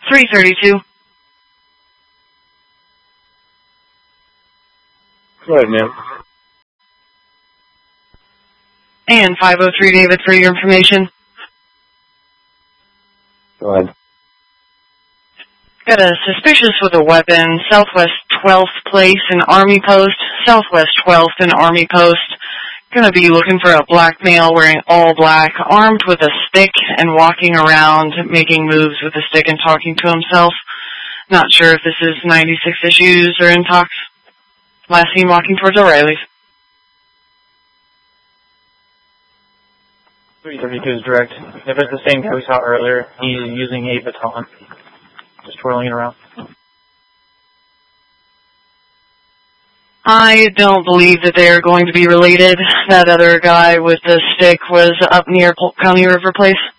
332. Go ahead, ma'am. And 503, David, for your information. Go ahead. Got a suspicious with a weapon, Southwest 12th Place and Army Post, Southwest 12th and Army Post. Gonna be looking for a black male wearing all black, armed with a stick and walking around, making moves with the stick and talking to himself. Not sure if this is 96 issues or Intox. Last seen walking towards O'Reilly's. 332 is direct. If it's the same guy we saw earlier, he's using a baton. Just twirling it around. I don't believe that they're going to be related. That other guy with the stick was up near Polk County River Place.